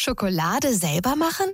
Schokolade selber machen?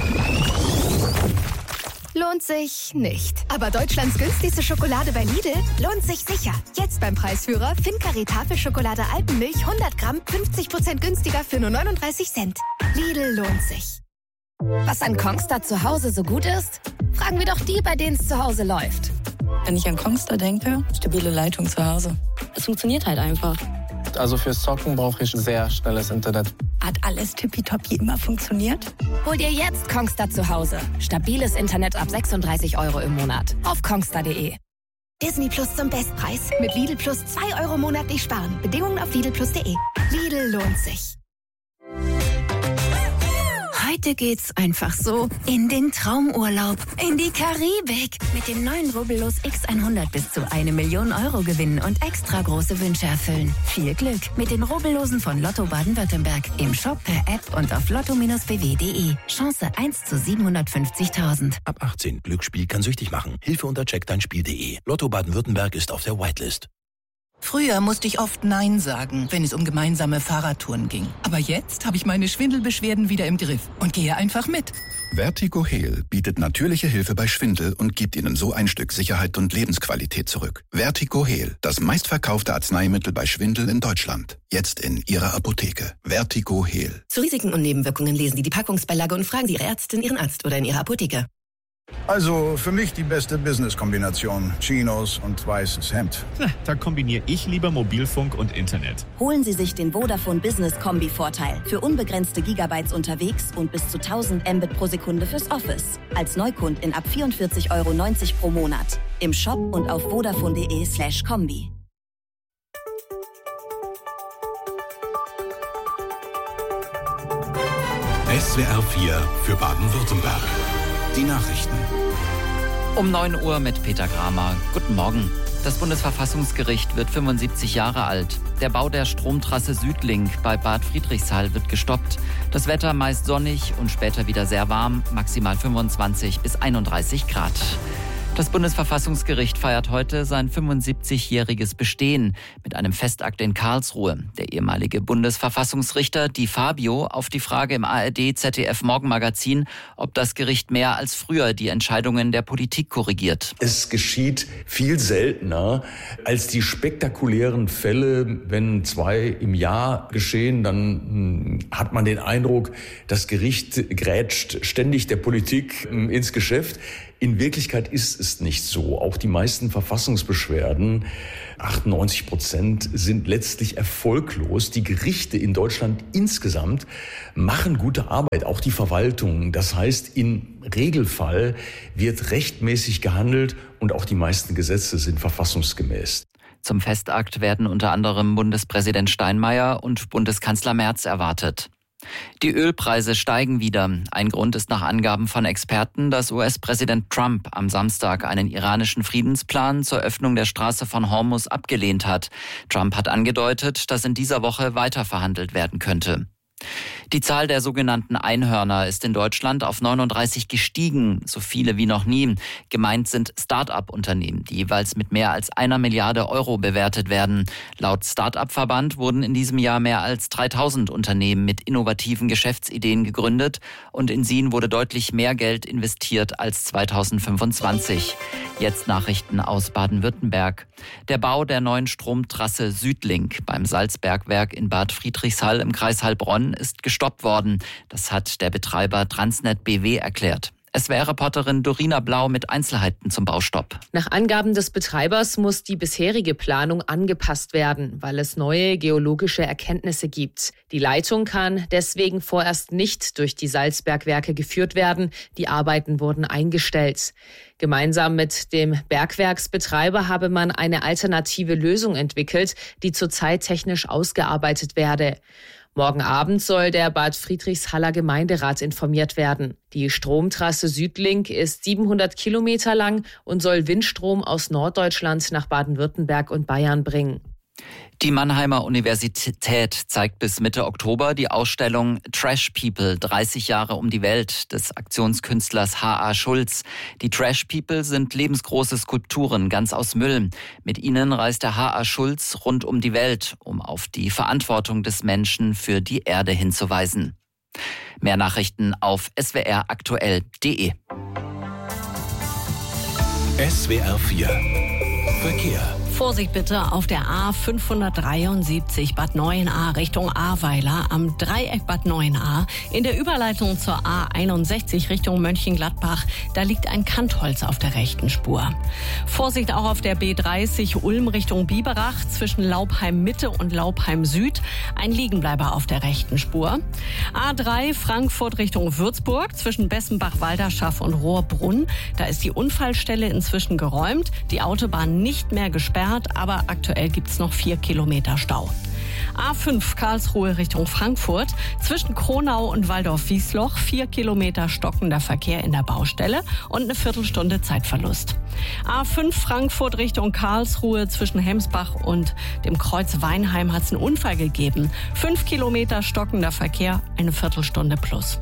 Lohnt sich nicht. Aber Deutschlands günstigste Schokolade bei Lidl lohnt sich sicher. Jetzt beim Preisführer Fincare Tafelschokolade Alpenmilch 100 Gramm 50% günstiger für nur 39 Cent. Lidl lohnt sich. Was an Kongstar zu Hause so gut ist? Fragen wir doch die, bei denen es zu Hause läuft. Wenn ich an Kongstar denke, stabile Leitung zu Hause. Es funktioniert halt einfach. Also fürs Zocken brauche ich sehr schnelles Internet. Hat alles tippitoppi immer funktioniert? Hol dir jetzt Kongstar zu Hause. Stabiles Internet ab 36 € im Monat. Auf kongstar.de. Disney Plus zum Bestpreis. Mit Lidl Plus 2 € monatlich sparen. Bedingungen auf lidlplus.de. Lidl lohnt sich. Heute geht's einfach so in den Traumurlaub, in die Karibik. Mit dem neuen Rubbellos X100 bis zu 1 Million € gewinnen und extra große Wünsche erfüllen. Viel Glück mit den Rubbellosen von Lotto Baden-Württemberg. Im Shop, per App und auf lotto-bw.de. Chance 1 zu 750.000. Ab 18. Glücksspiel kann süchtig machen. Hilfe unter checkdeinspiel.de. Lotto Baden-Württemberg ist auf der Whitelist. Früher musste ich oft Nein sagen, wenn es um gemeinsame Fahrradtouren ging. Aber jetzt habe ich meine Schwindelbeschwerden wieder im Griff und gehe einfach mit. Vertigo Heal bietet natürliche Hilfe bei Schwindel und gibt Ihnen so ein Stück Sicherheit und Lebensqualität zurück. Vertigo Heal, das meistverkaufte Arzneimittel bei Schwindel in Deutschland. Jetzt in Ihrer Apotheke. Vertigo Heal. Zu Risiken und Nebenwirkungen lesen Sie die Packungsbeilage und fragen Sie Ihre Ärztin, Ihren Arzt oder in Ihrer Apotheke. Also für mich die beste Business-Kombination. Chinos und weißes Hemd. Da kombiniere ich lieber Mobilfunk und Internet. Holen Sie sich den Vodafone Business Kombi-Vorteil. Für unbegrenzte Gigabytes unterwegs und bis zu 1000 Mbit pro Sekunde fürs Office. Als Neukundin ab 44,90 € pro Monat. Im Shop und auf vodafone.de/kombi. SWR 4 für Baden-Württemberg. Die Nachrichten. Um 9 Uhr mit Peter Kramer. Guten Morgen. Das Bundesverfassungsgericht wird 75 Jahre alt. Der Bau der Stromtrasse Südlink bei Bad Friedrichshall wird gestoppt. Das Wetter meist sonnig und später wieder sehr warm, maximal 25 bis 31 Grad. Das Bundesverfassungsgericht feiert heute sein 75-jähriges Bestehen mit einem Festakt in Karlsruhe. Der ehemalige Bundesverfassungsrichter Di Fabio auf die Frage im ARD-ZDF-Morgenmagazin, ob das Gericht mehr als früher die Entscheidungen der Politik korrigiert. Es geschieht viel seltener als die spektakulären Fälle, wenn 2 im Jahr geschehen, dann hat man den Eindruck, das Gericht grätscht ständig der Politik ins Geschäft. In Wirklichkeit ist es nicht so. Auch die meisten Verfassungsbeschwerden, 98%, sind letztlich erfolglos. Die Gerichte in Deutschland insgesamt machen gute Arbeit, auch die Verwaltung. Das heißt, im Regelfall wird rechtmäßig gehandelt und auch die meisten Gesetze sind verfassungsgemäß. Zum Festakt werden unter anderem Bundespräsident Steinmeier und Bundeskanzler Merz erwartet. Die Ölpreise steigen wieder. Ein Grund ist nach Angaben von Experten, dass US-Präsident Trump am Samstag einen iranischen Friedensplan zur Öffnung der Straße von Hormuz abgelehnt hat. Trump hat angedeutet, dass in dieser Woche weiterverhandelt werden könnte. Die Zahl der sogenannten Einhörner ist in Deutschland auf 39 gestiegen, so viele wie noch nie. Gemeint sind Start-up-Unternehmen, die jeweils mit mehr als 1 Milliarde Euro bewertet werden. Laut Start-up-Verband wurden in diesem Jahr mehr als 3000 Unternehmen mit innovativen Geschäftsideen gegründet und in sie wurde deutlich mehr Geld investiert als 2025. Jetzt Nachrichten aus Baden-Württemberg. Der Bau der neuen Stromtrasse Südlink beim Salzbergwerk in Bad Friedrichshall im Kreis Heilbronn ist gestoppt worden. Das hat der Betreiber Transnet BW erklärt. SWR-Reporterin Dorina Blau mit Einzelheiten zum Baustopp. Nach Angaben des Betreibers muss die bisherige Planung angepasst werden, weil es neue geologische Erkenntnisse gibt. Die Leitung kann deswegen vorerst nicht durch die Salzbergwerke geführt werden. Die Arbeiten wurden eingestellt. Gemeinsam mit dem Bergwerksbetreiber habe man eine alternative Lösung entwickelt, die zurzeit technisch ausgearbeitet werde. Morgen Abend soll der Bad Friedrichshaller Gemeinderat informiert werden. Die Stromtrasse Südlink ist 700 Kilometer lang und soll Windstrom aus Norddeutschland nach Baden-Württemberg und Bayern bringen. Die Mannheimer Universität zeigt bis Mitte Oktober die Ausstellung Trash People, 30 Jahre um die Welt des Aktionskünstlers H.A. Schulz. Die Trash People sind lebensgroße Skulpturen, ganz aus Müll. Mit ihnen reist der H.A. Schulz rund um die Welt, um auf die Verantwortung des Menschen für die Erde hinzuweisen. Mehr Nachrichten auf swraktuell.de. SWR 4 Verkehr. Vorsicht bitte auf der A573 Bad Neuenahr Richtung Ahrweiler am Dreieck Bad Neuenahr. In der Überleitung zur A61 Richtung Mönchengladbach, da liegt ein Kantholz auf der rechten Spur. Vorsicht auch auf der B30 Ulm Richtung Biberach zwischen Laubheim Mitte und Laubheim Süd. Ein Liegenbleiber auf der rechten Spur. A3 Frankfurt Richtung Würzburg zwischen Bessenbach-Walderschaff und Rohrbrunn. Da ist die Unfallstelle inzwischen geräumt, die Autobahn nicht mehr gesperrt, aber aktuell gibt's noch 4 Kilometer Stau. A5 Karlsruhe Richtung Frankfurt. Zwischen Kronau und Waldorf-Wiesloch 4 Kilometer stockender Verkehr in der Baustelle und eine Viertelstunde Zeitverlust. A5 Frankfurt Richtung Karlsruhe zwischen Hemsbach und dem Kreuz Weinheim hat es einen Unfall gegeben. 5 Kilometer stockender Verkehr, eine Viertelstunde plus.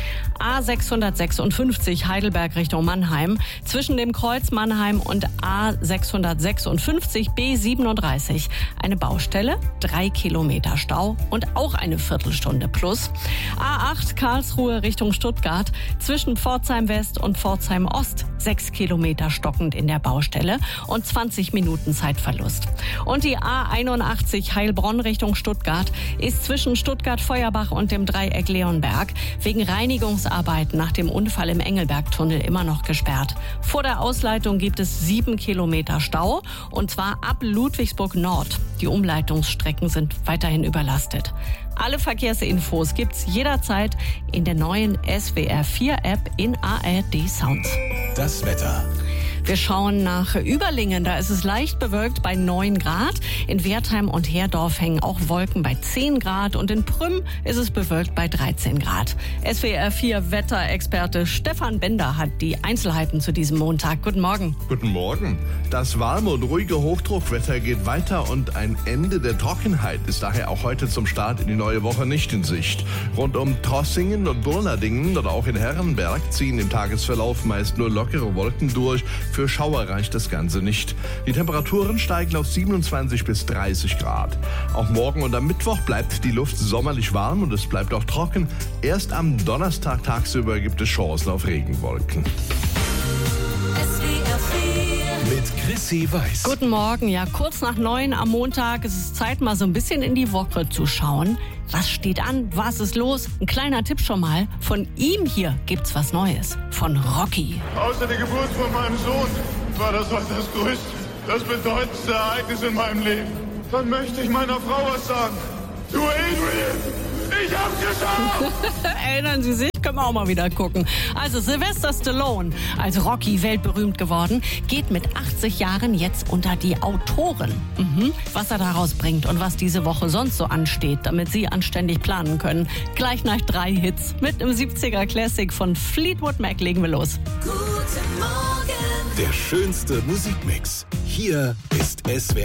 A656 Heidelberg Richtung Mannheim. Zwischen dem Kreuz Mannheim und A656 B37 eine Baustelle, 3 Kilometer Stau und auch eine Viertelstunde plus. A8 Karlsruhe Richtung Stuttgart. Zwischen Pforzheim West und Pforzheim Ost 6 Kilometer stockend in der Baustelle und 20 Minuten Zeitverlust. Und die A81 Heilbronn Richtung Stuttgart ist zwischen Stuttgart-Feuerbach und dem Dreieck Leonberg wegen Reinigungsarbeiten nach dem Unfall im Engelbergtunnel immer noch gesperrt. Vor der Ausleitung gibt es 7 Kilometer Stau und zwar ab Ludwigsburg Nord. Die Umleitungsstrecken sind weiterhin überlastet. Alle Verkehrsinfos gibt's jederzeit in der neuen SWR 4 App in ARD Sounds. Das Wetter. Wir schauen nach Überlingen. Da ist es leicht bewölkt bei 9 Grad. In Wertheim und Herdorf hängen auch Wolken bei 10 Grad. Und in Prüm ist es bewölkt bei 13 Grad. SWR 4 Wetterexperte Stefan Bender hat die Einzelheiten zu diesem Montag. Guten Morgen. Guten Morgen. Das warme und ruhige Hochdruckwetter geht weiter und ein Ende der Trockenheit ist daher auch heute zum Start in die neue Woche nicht in Sicht. Rund um Trossingen und Burnerdingen oder auch in Herrenberg ziehen im Tagesverlauf meist nur lockere Wolken durch. Für Schauer reicht das Ganze nicht. Die Temperaturen steigen auf 27 bis 30 Grad. Auch morgen und am Mittwoch bleibt die Luft sommerlich warm und es bleibt auch trocken. Erst am Donnerstag tagsüber gibt es Chancen auf Regenwolken. Mit Chrissy Weiß. Guten Morgen. Ja, kurz nach 9 am Montag. Es ist Zeit, mal so ein bisschen in die Woche zu schauen. Was steht an? Was ist los? Ein kleiner Tipp schon mal. Von ihm hier gibt's was Neues. Von Rocky. Außer der Geburt von meinem Sohn war das heute das größte, das bedeutendste Ereignis in meinem Leben. Dann möchte ich meiner Frau was sagen. Du Adrian, ich hab's geschafft! Erinnern Sie sich? Können wir auch mal wieder gucken. Also Sylvester Stallone, als Rocky weltberühmt geworden, geht mit 80 Jahren jetzt unter die Autoren. Was er daraus bringt und was diese Woche sonst so ansteht, damit Sie anständig planen können. Gleich nach 3 Hits mit einem 70er Classic von Fleetwood Mac legen wir los. Guten Morgen. Der schönste Musikmix. Hier ist SWR